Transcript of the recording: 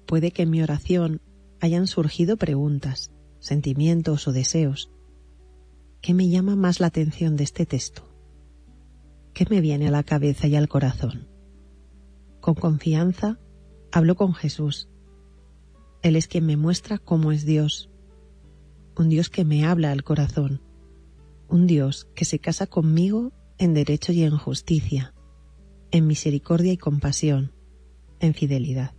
puede que en mi oración hayan surgido preguntas, sentimientos o deseos. ¿Qué me llama más la atención de este texto? ¿Qué me viene a la cabeza y al corazón? Con confianza hablo con Jesús. Él es quien me muestra cómo es Dios. Un Dios que me habla al corazón. Un Dios que se casa conmigo en derecho y en justicia, en misericordia y compasión, en fidelidad.